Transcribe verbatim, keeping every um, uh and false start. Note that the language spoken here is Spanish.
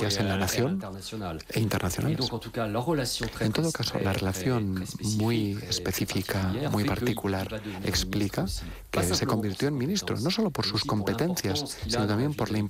competencias en la nación e internacionales. En todo caso, la relación muy específica, muy particular, explica que se convirtió en ministro, no solo por sus competencias, sino también por la